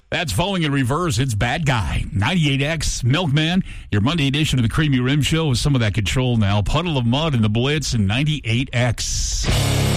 That's Falling in Reverse. It's Bad Guy. 98X, Milkman. Your Monday edition of the Creamy Rim Show with some of that control now. Puddle of Mud and the Blitz and 98X.